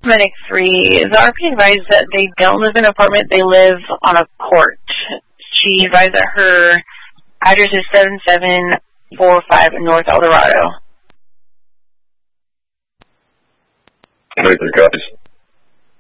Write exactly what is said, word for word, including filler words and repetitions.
Medic three, the R P advised that they don't live in an apartment, they live on a court. She advised that her address is seven seven four five North Eldorado. Wait, there, guys.